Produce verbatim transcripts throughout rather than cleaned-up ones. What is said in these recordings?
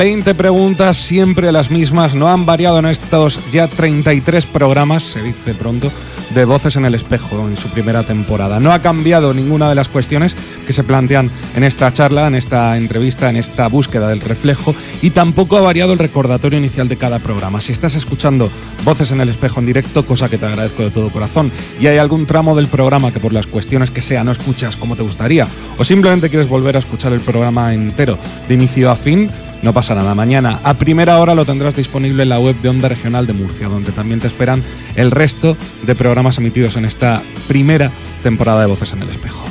veinte preguntas, siempre las mismas, no han variado en estos ya treinta y tres programas, se dice pronto, de Voces en el Espejo en su primera temporada. No ha cambiado ninguna de las cuestiones que se plantean en esta charla, en esta entrevista, en esta búsqueda del reflejo, y tampoco ha variado el recordatorio inicial de cada programa. Si estás escuchando Voces en el Espejo en directo, cosa que te agradezco de todo corazón, y hay algún tramo del programa que por las cuestiones que sea no escuchas como te gustaría, o simplemente quieres volver a escuchar el programa entero de inicio a fin, no pasa nada. Mañana a primera hora lo tendrás disponible en la web de Onda Regional de Murcia, donde también te esperan el resto de programas emitidos en esta primera temporada de Voces en el Espejo.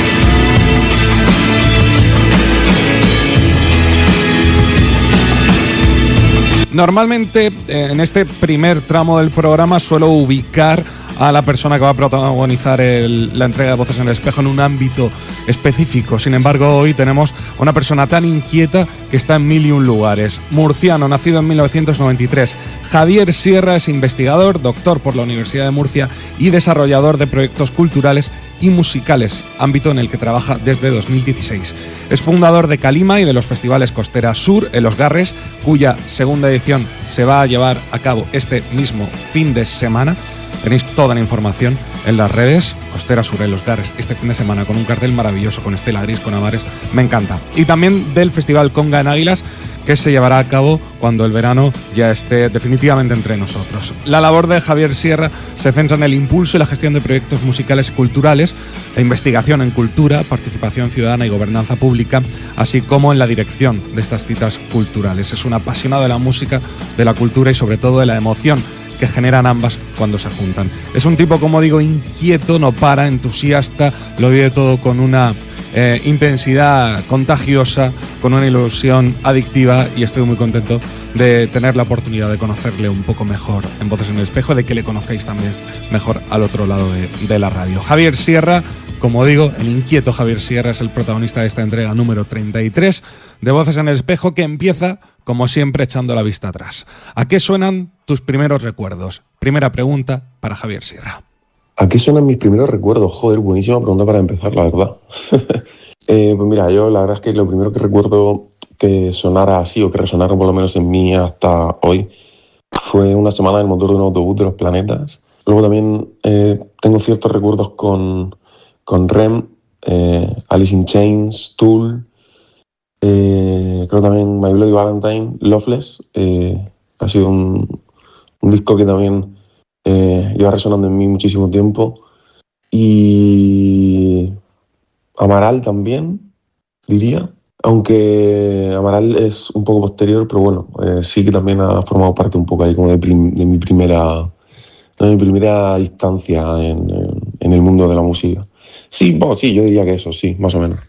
Normalmente en este primer tramo del programa suelo ubicar a la persona que va a protagonizar el, la entrega de Voces en el Espejo en un ámbito específico. Sin embargo, hoy tenemos una persona tan inquieta que está en mil y un lugares. Murciano, nacido en mil novecientos noventa y tres. Javier Sierra es investigador, doctor por la Universidad de Murcia y desarrollador de proyectos culturales y musicales, ámbito en el que trabaja desde dos mil dieciséis. Es fundador de Calima y de los festivales Costera Sur en Los Garres, cuya segunda edición se va a llevar a cabo este mismo fin de semana. Tenéis toda la información en las redes. Costera Sur en Los Garres este fin de semana con un cartel maravilloso, con Estela Gris, con Amares, me encanta. Y también del Festival Conga en Águilas, que se llevará a cabo cuando el verano ya esté definitivamente entre nosotros. La labor de Javier Sierra se centra en el impulso y la gestión de proyectos musicales y culturales, la investigación en cultura, participación ciudadana y gobernanza pública, así como en la dirección de estas citas culturales. Es un apasionado de la música, de la cultura y sobre todo de la emoción que generan ambas cuando se juntan. Es un tipo, como digo, inquieto, no para, entusiasta, lo vive todo con una eh, intensidad contagiosa, con una ilusión adictiva, y estoy muy contento de tener la oportunidad de conocerle un poco mejor en Voces en el Espejo, de que le conozcáis también mejor al otro lado de, de la radio. Javier Sierra, como digo, el inquieto Javier Sierra es el protagonista de esta entrega número treinta y tres de Voces en el Espejo, que empieza, como siempre, echando la vista atrás. ¿A qué suenan tus primeros recuerdos? Primera pregunta para Javier Sierra. ¿A qué suenan mis primeros recuerdos? Joder, buenísima pregunta para empezar, la verdad. eh, pues mira, yo la verdad es que lo primero que recuerdo que sonara así, o que resonara por lo menos en mí hasta hoy, fue una semana en el motor de un autobús de Los Planetas. Luego también eh, tengo ciertos recuerdos con, con R E M, eh, Alice in Chains, Tool, eh, creo también My Bloody Valentine, Loveless. Eh, ha sido un, un disco que también eh, lleva resonando en mí muchísimo tiempo. Y Amaral también, diría. Aunque Amaral es un poco posterior, pero bueno, eh, sí que también ha formado parte un poco ahí como de, prim- de mi primera de mi primera instancia en, en, en el mundo de la música. Sí, bueno, sí, yo diría que eso, sí, más o menos.